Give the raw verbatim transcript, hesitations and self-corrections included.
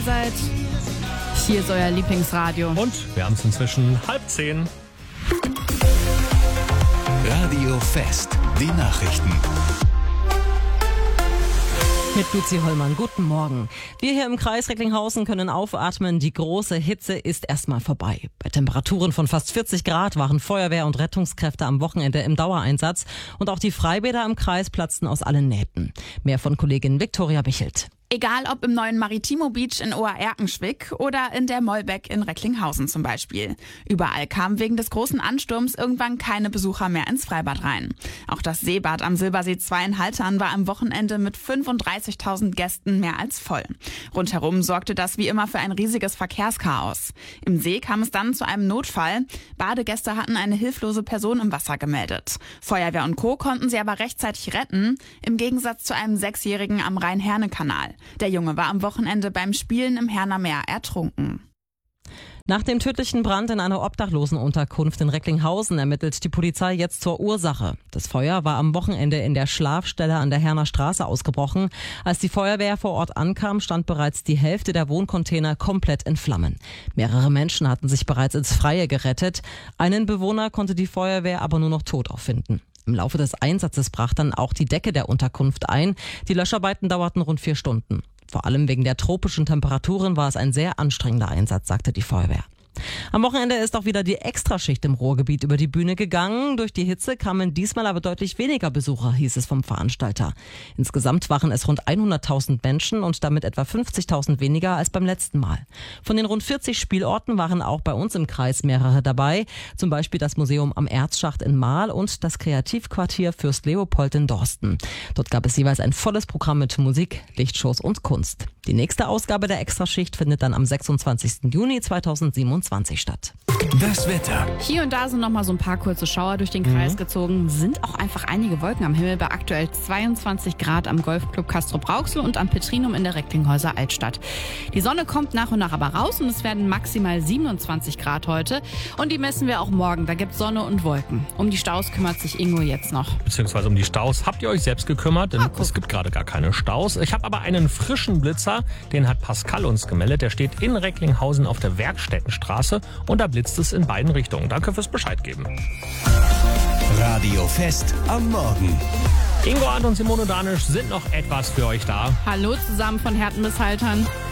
seid. Hier ist euer Lieblingsradio. Und wir haben es inzwischen halb zehn. Radio Fest, die Nachrichten. Mit Luzi Hollmann, guten Morgen. Wir hier im Kreis Recklinghausen können aufatmen. Die große Hitze ist erstmal vorbei. Bei Temperaturen von fast vierzig Grad waren Feuerwehr und Rettungskräfte am Wochenende im Dauereinsatz. Und auch die Freibäder im Kreis platzten aus allen Nähten. Mehr von Kollegin Viktoria Bichelt. Egal ob im neuen Maritimo Beach in Ohr-Erkenschwick oder in der Mollbeck in Recklinghausen zum Beispiel. Überall kamen wegen des großen Ansturms irgendwann keine Besucher mehr ins Freibad rein. Auch das Seebad am Silbersee zwei in Haltern war am Wochenende mit fünfunddreißigtausend Gästen mehr als voll. Rundherum sorgte das wie immer für ein riesiges Verkehrschaos. Im See kam es dann zu einem Notfall. Badegäste hatten eine hilflose Person im Wasser gemeldet. Feuerwehr und Co. konnten sie aber rechtzeitig retten, im Gegensatz zu einem Sechsjährigen am Rhein-Herne-Kanal. Der Junge war am Wochenende beim Spielen im Herner Meer ertrunken. Nach dem tödlichen Brand in einer Obdachlosenunterkunft in Recklinghausen ermittelt die Polizei jetzt zur Ursache. Das Feuer war am Wochenende in der Schlafstelle an der Herner Straße ausgebrochen. Als die Feuerwehr vor Ort ankam, stand bereits die Hälfte der Wohncontainer komplett in Flammen. Mehrere Menschen hatten sich bereits ins Freie gerettet. Einen Bewohner konnte die Feuerwehr aber nur noch tot auffinden. Im Laufe des Einsatzes brach dann auch die Decke der Unterkunft ein. Die Löscharbeiten dauerten rund vier Stunden. Vor allem wegen der tropischen Temperaturen war es ein sehr anstrengender Einsatz, sagte die Feuerwehr. Am Wochenende ist auch wieder die Extraschicht im Ruhrgebiet über die Bühne gegangen. Durch die Hitze kamen diesmal aber deutlich weniger Besucher, hieß es vom Veranstalter. Insgesamt waren es rund hunderttausend Menschen und damit etwa fünfzigtausend weniger als beim letzten Mal. Von den rund vierzig Spielorten waren auch bei uns im Kreis mehrere dabei. Zum Beispiel das Museum am Erzschacht in Marl und das Kreativquartier Fürst Leopold in Dorsten. Dort gab es jeweils ein volles Programm mit Musik, Lichtshows und Kunst. Die nächste Ausgabe der Extraschicht findet dann am sechsundzwanzigsten Juni zweitausendsiebenundzwanzig statt. Das Wetter. Hier und da sind noch mal so ein paar kurze Schauer durch den Kreis mhm. gezogen. Sind auch einfach einige Wolken am Himmel bei aktuell zweiundzwanzig Grad am Golfclub Castrop-Rauxel und am Petrinum in der Recklinghäuser Altstadt. Die Sonne kommt nach und nach aber raus und es werden maximal siebenundzwanzig Grad heute. Und die messen wir auch morgen. Da gibt es Sonne und Wolken. Um die Staus kümmert sich Ingo jetzt noch. Beziehungsweise um die Staus habt ihr euch selbst gekümmert, denn ah, es gibt gerade gar keine Staus. Ich habe aber einen frischen Blitzer, den hat Pascal uns gemeldet. Der steht in Recklinghausen auf der Werkstättenstraße und da blitzt es in beiden Richtungen. Danke fürs Bescheid geben. Radio Fest am Morgen. Ingo Arndt und Simone Danisch sind noch etwas für euch da. Hallo zusammen von Herten bis Haltern.